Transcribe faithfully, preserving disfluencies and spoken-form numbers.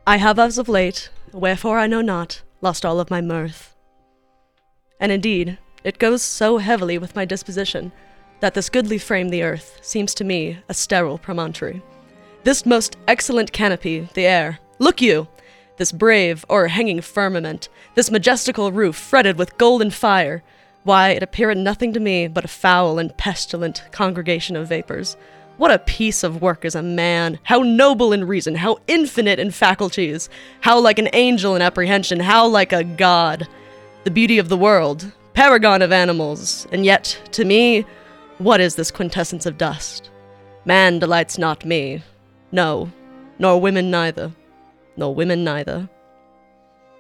I have as of late, wherefore I know not, lost all of my mirth. And indeed, it goes so heavily with my disposition, that this goodly frame the earth seems to me a sterile promontory. This most excellent canopy, the air, look you! This brave o'erhanging firmament, this majestical roof fretted with golden fire, why, it appeareth nothing to me but a foul and pestilent congregation of vapours. What a piece of work is a man! How noble in reason, how infinite in faculties, how like an angel in apprehension, how like a god! The beauty of the world, paragon of animals, and yet, to me, what is this quintessence of dust? Man delights not me. No, nor women neither. Nor women neither.